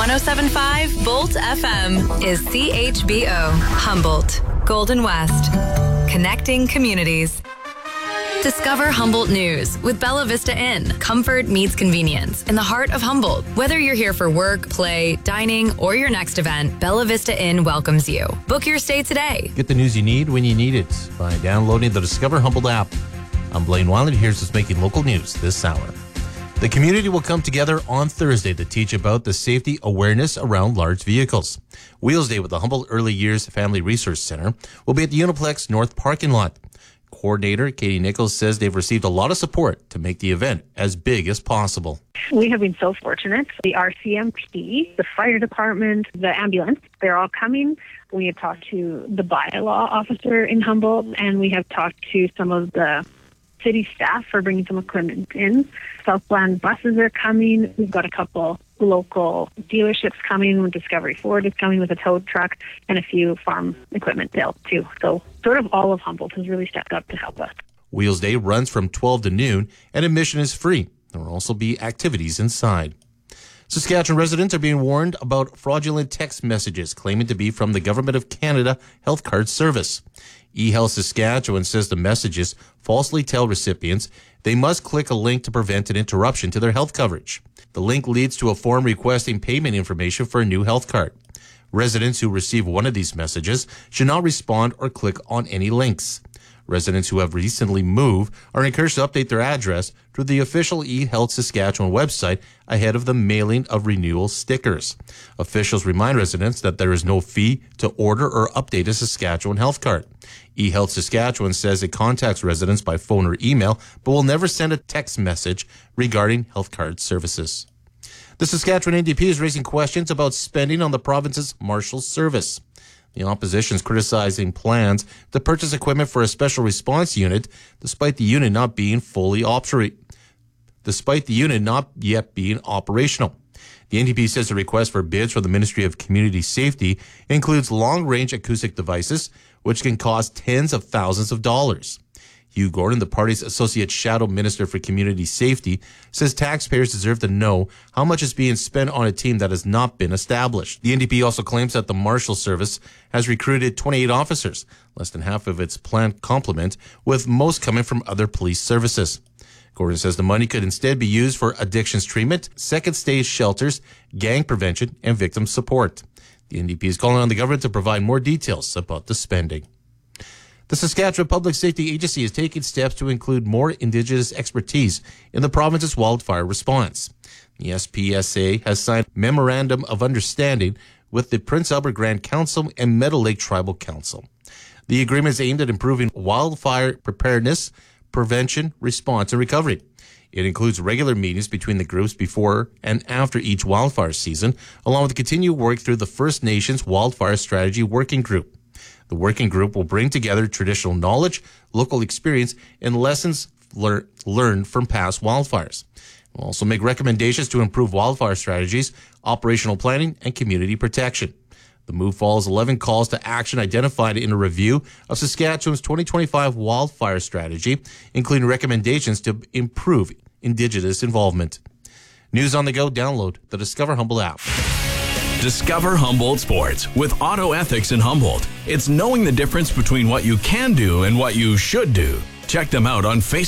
107.5 Bolt FM is CHBO, Humboldt, Golden West, connecting communities. Discover Humboldt News with Bella Vista Inn. Comfort meets convenience in the heart of Humboldt. Whether you're here for work, play, dining, or your next event, Bella Vista Inn welcomes you. Book your stay today. Get the news you need when you need it by downloading the Discover Humboldt app. I'm Blaine Weiland. Here's what's making local news this hour. The community will come together on Thursday to teach about the safety awareness around large vehicles. Wheels Day with the Humboldt Early Years Family Resource Center will be at the Uniplex North parking lot. Coordinator Katie Nichols says they've received a lot of support to make the event as big as possible. We have been so fortunate. The RCMP, the fire department, the ambulance, they're all coming. We have talked to the bylaw officer in Humboldt, and we have talked to some of the city staff for bringing some equipment in. Southland buses are coming. We've got a couple local dealerships coming. Discovery Ford is coming with a tow truck and a few farm equipment sales too. So sort of all of Humboldt has really stepped up to help us. Wheels Day runs from 12 to noon and admission is free. There will also be activities inside. Saskatchewan residents are being warned about fraudulent text messages claiming to be from the Government of Canada Health Card Service. eHealth Saskatchewan says the messages falsely tell recipients they must click a link to prevent an interruption to their health coverage. The link leads to a form requesting payment information for a new health card. Residents who receive one of these messages should not respond or click on any links. Residents who have recently moved are encouraged to update their address through the official eHealth Saskatchewan website ahead of the mailing of renewal stickers. Officials remind residents that there is no fee to order or update a Saskatchewan health card. eHealth Saskatchewan says it contacts residents by phone or email, but will never send a text message regarding health card services. The Saskatchewan NDP is raising questions about spending on the province's Marshal Service. The opposition is criticizing plans to purchase equipment for a special response unit, despite the unit not yet being operational. The NDP says the request for bids from the Ministry of Community Safety includes long-range acoustic devices, which can cost tens of thousands of dollars. Hugh Gordon, the party's Associate Shadow Minister for Community Safety, says taxpayers deserve to know how much is being spent on a team that has not been established. The NDP also claims that the Marshal Service has recruited 28 officers, less than half of its planned complement, with most coming from other police services. Gordon says the money could instead be used for addictions treatment, second-stage shelters, gang prevention, and victim support. The NDP is calling on the government to provide more details about the spending. The Saskatchewan Public Safety Agency is taking steps to include more Indigenous expertise in the province's wildfire response. The SPSA has signed a Memorandum of Understanding with the Prince Albert Grand Council and Meadow Lake Tribal Council. The agreement is aimed at improving wildfire preparedness, prevention, response, and recovery. It includes regular meetings between the groups before and after each wildfire season, along with continued work through the First Nations Wildfire Strategy Working Group. The working group will bring together traditional knowledge, local experience, and lessons learned from past wildfires. It will also make recommendations to improve wildfire strategies, operational planning, and community protection. The move follows 11 calls to action identified in a review of Saskatchewan's 2025 wildfire strategy, including recommendations to improve Indigenous involvement. News on the go, download the Discover Humboldt app. Discover Humboldt Sports with Auto Ethics in Humboldt. It's knowing the difference between what you can do and what you should do. Check them out on Facebook.